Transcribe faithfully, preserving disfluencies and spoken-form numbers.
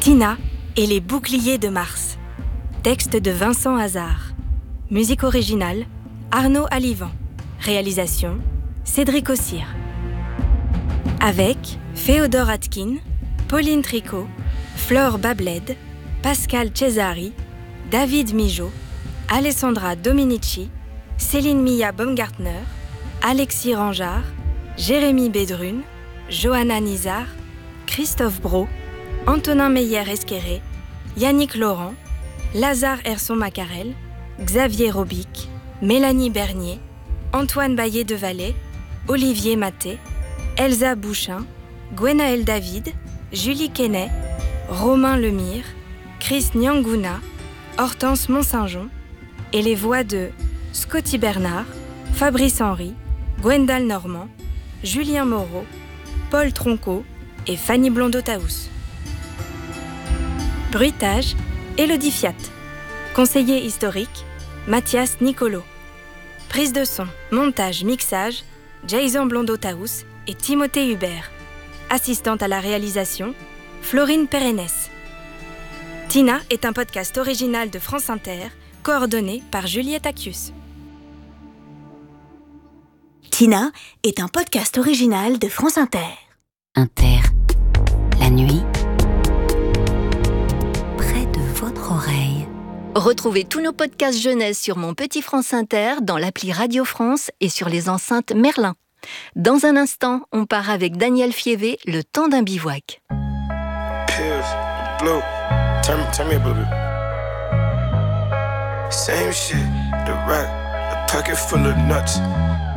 Tina et les boucliers de Mars. Texte de Vincent Hazard. Musique originale, Arnaud Alivan. Réalisation, Cédric Ossire. Avec Féodor Atkin, Pauline Tricot, Flore Babled, Pascal Cesari, David Mijo, Alessandra Dominici, Céline Mia Baumgartner, Alexis Rangeard, Jérémy Bédrune, Johanna Nizar, Christophe Brault, Antonin Meyer-Esqueré, Yannick Laurent, Lazare Herson-Macarel, Xavier Robic, Mélanie Bernier, Antoine Baillet-Devalet, Olivier Maté, Elsa Bouchin, Gwenaël David, Julie Quesnay, Romain Lemire, Chris Nyanguna, Hortense Mont-Saint-Jean et les voix de Scotty Bernard, Fabrice Henry, Gwendal Normand, Julien Moreau, Paul Tronco et Fanny Blondeau-Taous. Bruitage, Élodie Fiat. Conseiller historique, Mathias Nicolo. Prise de son, montage, mixage, Jason Blondeau-Taous et Timothée Hubert. Assistante à la réalisation, Florine Pérennes. Tina est un podcast original de France Inter, coordonné par Juliette Accius. Tina est un podcast original de France Inter. Inter, la nuit, près de votre oreille. Retrouvez tous nos podcasts jeunesse sur Mon Petit France Inter, dans l'appli Radio France et sur les enceintes Merlin. Dans un instant, on part avec Daniel Fievé, le temps d'un bivouac. Pills, blue, turn, turn me a bit. Same shit, the rack, a pocket full of nuts.